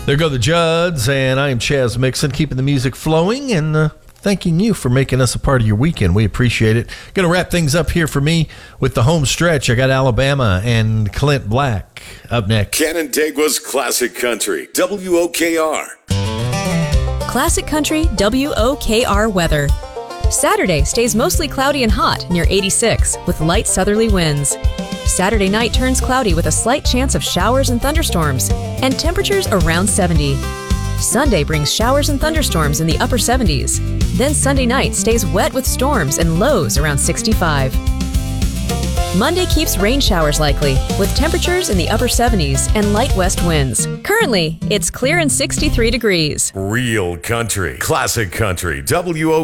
There go the Judds, and I am Chaz Mixon, keeping the music flowing and thanking you for making us a part of your weekend. We appreciate it. Going to wrap things up here for me with the home stretch. I got Alabama and Clint Black up next. Canandaigua's Classic Country, WOKR. Classic Country WOKR weather. Saturday stays mostly cloudy and hot near 86 with light southerly winds. Saturday night turns cloudy with a slight chance of showers and thunderstorms and temperatures around 70. Sunday brings showers and thunderstorms in the upper 70s. Then Sunday night stays wet with storms and lows around 65. Monday keeps rain showers likely with temperatures in the upper 70s and light west winds. Currently, it's clear and 63 degrees. Real country, classic country, WOKR.